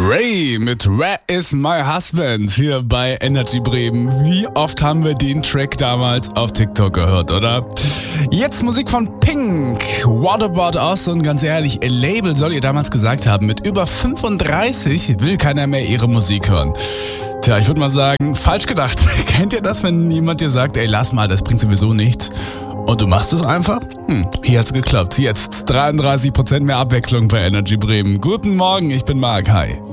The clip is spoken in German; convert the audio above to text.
Ray mit Where is my husband hier bei Energy Bremen. Wie oft haben wir den Track damals auf TikTok gehört, oder? Jetzt Musik von Pink, What About Us, und ganz ehrlich, ihr Label soll ihr damals gesagt haben, mit über 35 will keiner mehr ihre Musik hören. Tja, ich würde mal sagen, falsch gedacht. Kennt ihr das, wenn jemand dir sagt, ey, lass mal, das bringt sowieso nichts? Und du machst es einfach? Hier hat's geklappt. Jetzt 33% mehr Abwechslung bei Energy Bremen. Guten Morgen, ich bin Marc. Hi.